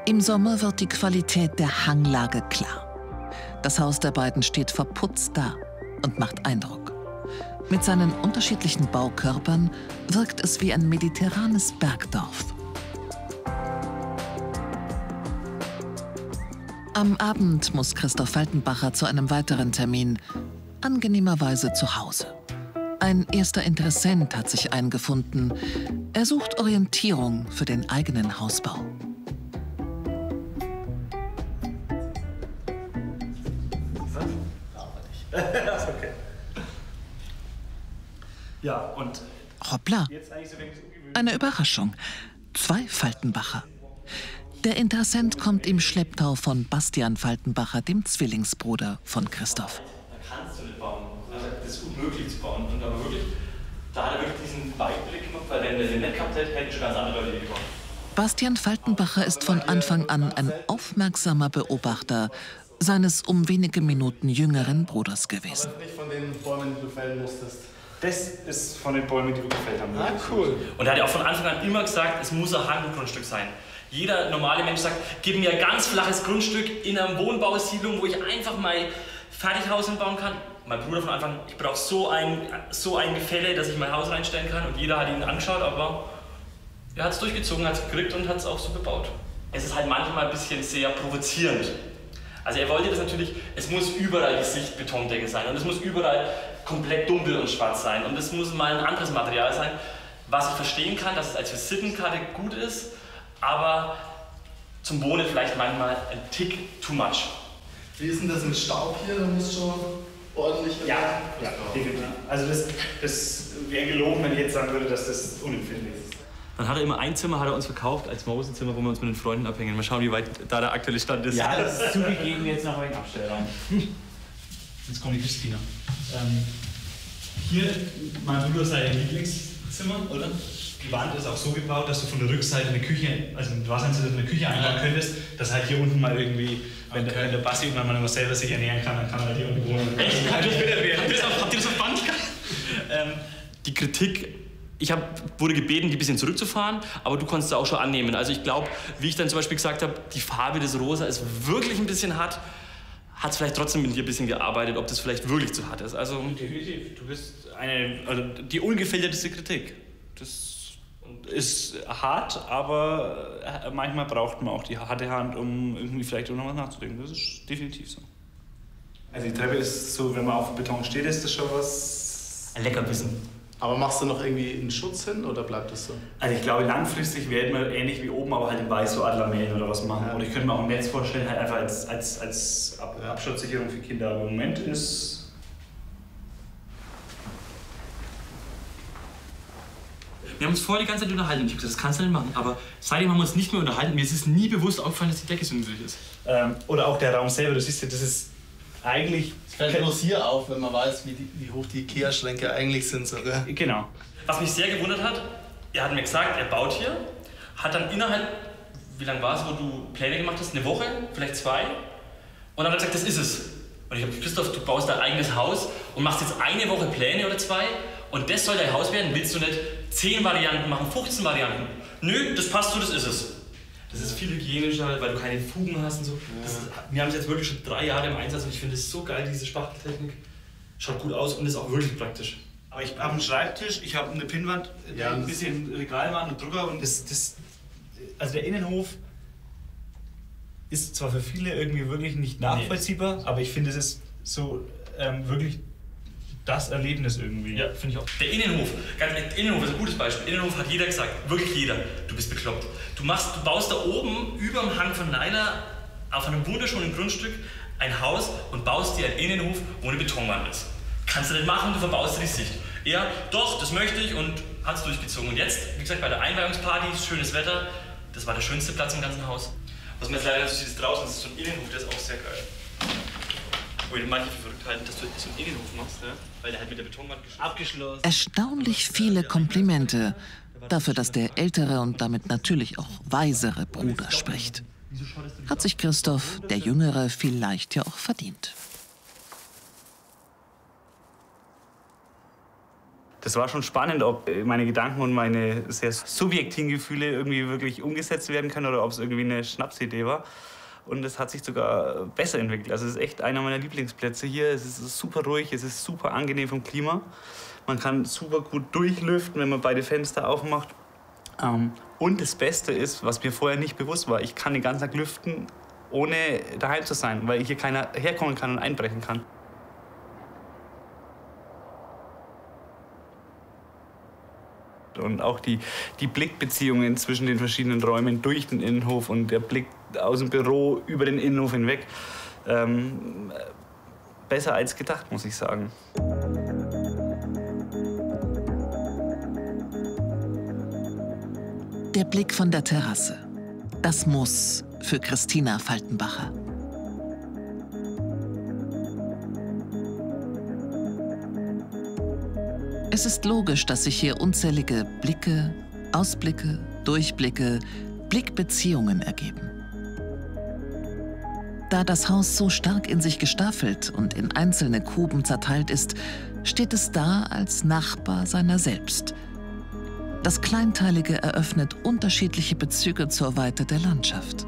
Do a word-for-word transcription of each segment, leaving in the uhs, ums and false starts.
Im Sommer wird die Qualität der Hanglage klar. Das Haus der beiden steht verputzt da und macht Eindruck. Mit seinen unterschiedlichen Baukörpern wirkt es wie ein mediterranes Bergdorf. Am Abend muss Christoph Faltenbacher zu einem weiteren Termin, angenehmerweise zu Hause. Ein erster Interessent hat sich eingefunden. Er sucht Orientierung für den eigenen Hausbau. Das ist okay. Ja, und Hoppla, eine Überraschung. Zwei Faltenbacher. Der Interessent kommt im Schlepptau von Bastian Faltenbacher, dem Zwillingsbruder von Christoph. Da kannst du nicht bauen. Also das ist unmöglich zu bauen. Und aber wirklich, da hat er wirklich diesen Weitblick gemacht, weil wenn er den nicht gehabt hätte, hätten schon ganz andere Leute gebaut. Bastian Faltenbacher ist von Anfang an ein aufmerksamer Beobachter seines um wenige Minuten jüngeren Bruders gewesen. Das ist nicht von den Bäumen, die du fällen musstest. Das ist von den Bäumen, die wir gefällt haben. Ah, cool. Und er hat ja auch von Anfang an immer gesagt, es muss ein Handgrundstück sein. Jeder normale Mensch sagt, gib mir ein ganz flaches Grundstück in einer Wohnbausiedlung, wo ich einfach mein Fertighaus hinbauen kann. Mein Bruder von Anfang, ich brauche so ein, so ein Gefälle, dass ich mein Haus reinstellen kann. Und jeder hat ihn angeschaut, aber er hat es durchgezogen, hat es gekriegt und hat es auch so gebaut. Es ist halt manchmal ein bisschen sehr provozierend. Also er wollte das natürlich, es muss überall die Sichtbetondecke sein und es muss überall komplett dunkel und schwarz sein und es muss mal ein anderes Material sein, was ich verstehen kann, dass es als Visitenkarte gut ist, aber zum Wohnen vielleicht manchmal ein Tick too much. Wie ist denn das mit Staub hier? Da muss schon ordentlich... Ja, ja, definitiv. Also das, das wäre gelogen, wenn ich jetzt sagen würde, dass das unempfindlich ist. Dann hat er immer ein Zimmer hat er uns verkauft als Mausenzimmer, wo wir uns mit den Freunden abhängen. Mal schauen, wie weit da der aktuelle Stand ist. Ja, das ist zugegeben jetzt noch ein Abstellraum. Jetzt kommt die Christina. Ähm, hier, mein Bruder sein Lieblingszimmer, oder? Die Wand ist auch so gebaut, dass du von der Rückseite eine Küche, also du hast eine Küche einbauen könntest, dass halt hier unten mal irgendwie, wenn, okay. der, wenn der Basti irgendwann mal selber sich ernähren kann, dann kann er halt hier unten wohnen. Echt? Habt ihr das auf Band? ähm, die Kritik, ich hab, wurde gebeten, die ein bisschen zurückzufahren, aber du konntest es auch schon annehmen. Also ich glaube, wie ich dann zum Beispiel gesagt habe, die Farbe des Rosa ist wirklich ein bisschen hart, hat es vielleicht trotzdem mit dir ein bisschen gearbeitet, ob das vielleicht wirklich zu hart ist. Also definitiv, du bist eine, also die ungefilterteste Kritik. Das ist hart, aber manchmal braucht man auch die harte Hand, um irgendwie vielleicht auch noch was nachzudenken. Das ist definitiv so. Also die Treppe ist so, wenn man auf Beton steht, ist das schon was... Ein Leckerbissen. Aber machst du noch irgendwie einen Schutz hin oder bleibt das so? Also ich glaube, langfristig werden wir ähnlich wie oben, aber halt in weiß so Adlermähen oder was machen. Ja. Oder ich könnte mir auch ein Netz vorstellen, halt einfach als, als, als Ab Abschutzsicherung für Kinder. Aber im Moment ist... Wir haben uns vorher die ganze Zeit unterhalten. Ich habe gesagt, das kannst du nicht machen. Aber seitdem haben wir uns nicht mehr unterhalten. Mir ist es nie bewusst aufgefallen, dass die Decke so niedrig ist. Ähm, oder auch der Raum selber. Du siehst ja, das ist eigentlich... Es fällt bloß hier auf, wenn man weiß, wie, die, wie hoch die Ikea-Schränke eigentlich sind. Sogar. Genau. Was mich sehr gewundert hat, er hat mir gesagt, er baut hier, hat dann innerhalb, wie lange war es, wo du Pläne gemacht hast? Eine Woche, vielleicht zwei? Und dann hat er gesagt, das ist es. Und ich habe gesagt, Christoph, du baust dein eigenes Haus und machst jetzt eine Woche Pläne oder zwei und das soll dein Haus werden. Willst du nicht zehn Varianten machen, fünfzehn Varianten? Nö, das passt so, das ist es. Das ist viel hygienischer, weil du keine Fugen hast und so. Das ist, wir haben es jetzt wirklich schon drei Jahre im Einsatz und ich finde es so geil, diese Spachteltechnik. Schaut gut aus und ist auch wirklich praktisch. Aber ich habe einen Schreibtisch, ich habe eine Pinnwand, ja, ein bisschen Regalwand und Drucker und das, das, also der Innenhof ist zwar für viele irgendwie wirklich nicht nachvollziehbar, nee. aber ich finde, es ist so ähm, wirklich das Erlebnis irgendwie. Ja, finde ich auch. Der Innenhof, ganz, der Innenhof ist ein gutes Beispiel. Innenhof hat jeder gesagt, wirklich jeder, du bist bekloppt. Du, machst, du baust da oben über dem Hang von Naila auf einem wunderschönen Grundstück ein Haus und baust dir einen Innenhof, wo eine Betonwand ist. Kannst du nicht machen, du verbaust dir die Sicht. Er, doch, das möchte ich und hat es durchgezogen. Und jetzt, wie gesagt, bei der Einweihungsparty, schönes Wetter, das war der schönste Platz im ganzen Haus. Was man jetzt leider nicht sieht, ist draußen, das ist so ein Innenhof, der ist auch sehr geil. Wo manche für verrückt halten, dass du so einen Innenhof machst, ne? Weil der halt mit der Betonwand abgeschlossen. Erstaunlich viele Komplimente dafür, dass der ältere und damit natürlich auch weisere Bruder spricht. Hat sich Christoph, der Jüngere, vielleicht ja auch verdient. das war schon spannend, ob meine Gedanken und meine sehr subjektiven Gefühle irgendwie wirklich umgesetzt werden können oder ob es irgendwie eine Schnapsidee war. Und es hat sich sogar besser entwickelt. Also es ist echt einer meiner Lieblingsplätze hier. Es ist super ruhig, es ist super angenehm vom Klima. Man kann super gut durchlüften, wenn man beide Fenster aufmacht. Und das Beste ist, was mir vorher nicht bewusst war, ich kann den ganzen Tag lüften, ohne daheim zu sein, weil hier keiner herkommen kann und einbrechen kann. Und auch die, die Blickbeziehungen zwischen den verschiedenen Räumen durch den Innenhof und der Blick aus dem Büro über den Innenhof hinweg. Ähm, besser als gedacht, muss ich sagen. Der Blick von der Terrasse. Das Muss für Christina Faltenbacher. Es ist logisch, dass sich hier unzählige Blicke, Ausblicke, Durchblicke, Blickbeziehungen ergeben. Da das Haus so stark in sich gestaffelt und in einzelne Kuben zerteilt ist, steht es da als Nachbar seiner selbst. Das Kleinteilige eröffnet unterschiedliche Bezüge zur Weite der Landschaft.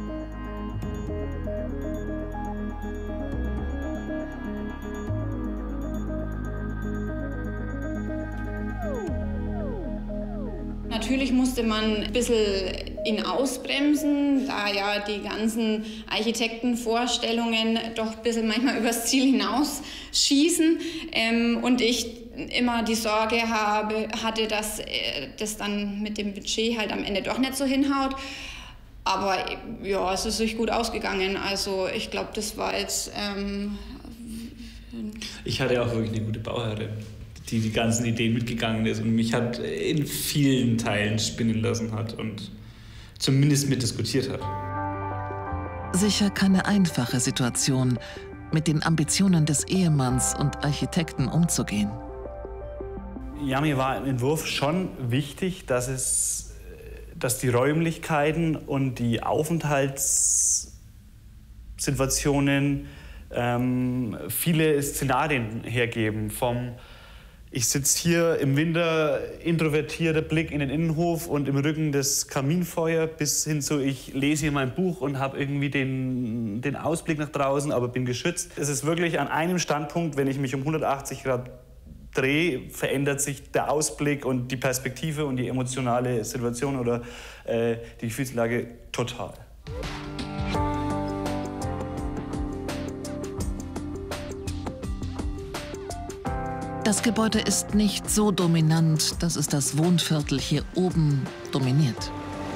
Natürlich musste man ein bisschen ihn ausbremsen, da ja die ganzen Architektenvorstellungen doch ein bisschen manchmal übers Ziel hinaus schießen ähm, und ich immer die Sorge habe, hatte, dass äh, das dann mit dem Budget halt am Ende doch nicht so hinhaut. Aber ja, es ist sich gut ausgegangen. Also ich glaube, das war jetzt... Ähm, ich hatte auch wirklich eine gute Bauherrin, die die ganzen Ideen mitgegangen ist und mich hat in vielen Teilen spinnen lassen hat und zumindest mitdiskutiert hat. Sicher keine einfache Situation, mit den Ambitionen des Ehemanns und Architekten umzugehen. Ja, mir war im Entwurf schon wichtig, dass, es, dass die Räumlichkeiten und die Aufenthaltssituationen ähm, viele Szenarien hergeben. Vom Ich sitze hier im Winter, introvertierter Blick in den Innenhof und im Rücken das Kaminfeuer, bis hin zu ich lese hier mein Buch und habe irgendwie den, den Ausblick nach draußen, aber bin geschützt. Es ist wirklich an einem Standpunkt, wenn ich mich um hundertachtzig Grad drehe, verändert sich der Ausblick und die Perspektive und die emotionale Situation oder äh, die Gefühlslage total. Das Gebäude ist nicht so dominant, dass es das Wohnviertel hier oben dominiert.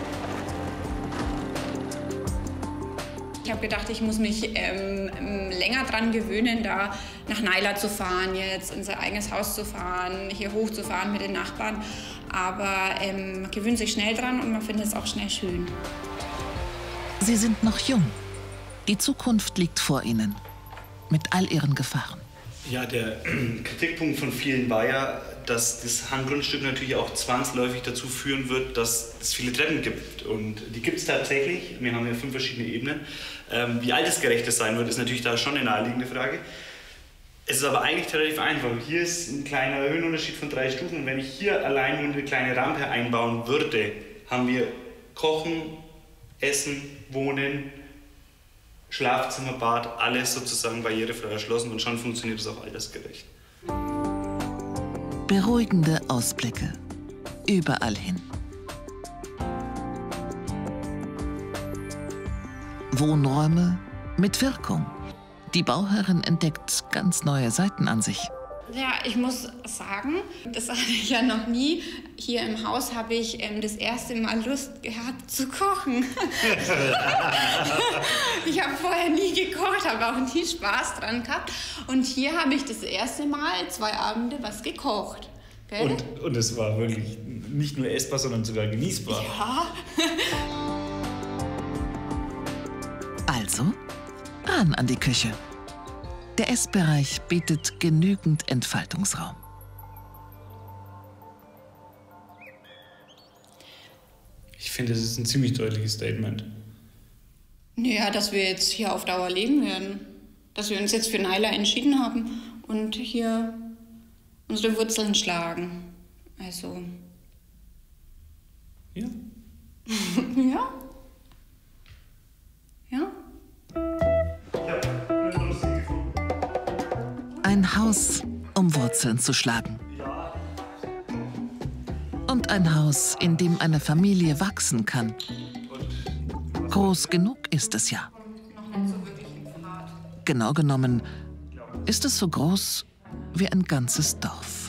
Ich habe gedacht, ich muss mich ähm, länger dran gewöhnen, da nach Naila zu fahren, jetzt in sein eigenes Haus zu fahren, hier hochzufahren mit den Nachbarn. Aber ähm, man gewöhnt sich schnell dran und man findet es auch schnell schön. Sie sind noch jung. Die Zukunft liegt vor ihnen, mit all ihren Gefahren. Ja, der Kritikpunkt von vielen war ja, dass das Hanggrundstück natürlich auch zwangsläufig dazu führen wird, dass es viele Treppen gibt. Und die gibt es tatsächlich. Wir haben ja fünf verschiedene Ebenen. Ähm, wie altersgerecht es sein wird, ist natürlich da schon eine naheliegende Frage. Es ist aber eigentlich relativ einfach. Hier ist ein kleiner Höhenunterschied von drei Stufen. Und wenn ich hier allein nur eine kleine Rampe einbauen würde, haben wir Kochen, Essen, Wohnen, Schlafzimmer, Bad, alles sozusagen barrierefrei erschlossen und schon funktioniert es auch altersgerecht. Beruhigende Ausblicke. Überall hin. Wohnräume mit Wirkung. Die Bauherrin entdeckt ganz neue Seiten an sich. Ja, ich muss sagen, das hatte ich ja noch nie. Hier im Haus habe ich ähm, das erste Mal Lust gehabt zu kochen. Ich habe vorher nie gekocht, habe auch nie Spaß dran gehabt. Und hier habe ich das erste Mal zwei Abende was gekocht. Gell? Und, und es war wirklich nicht nur essbar, sondern sogar genießbar. Ja. Also, ran an die Küche. Der Essbereich bietet genügend Entfaltungsraum. Ich finde, das ist ein ziemlich deutliches Statement. Naja, dass wir jetzt hier auf Dauer leben werden. Dass wir uns jetzt für Naila entschieden haben und hier unsere Wurzeln schlagen. Also. Ja. Ja. Ja. Ein Haus, um Wurzeln zu schlagen. Und ein Haus, in dem eine Familie wachsen kann. Groß genug ist es ja. Genau genommen ist es so groß wie ein ganzes Dorf.